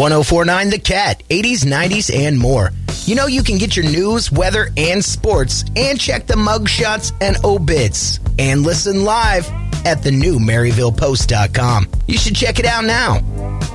1049 The Cat, 80s, 90s, and more. You know you can get your news, weather, and sports, and check the mugshots and obits, and listen live at the new MaryvillePost.com. You should check it out now.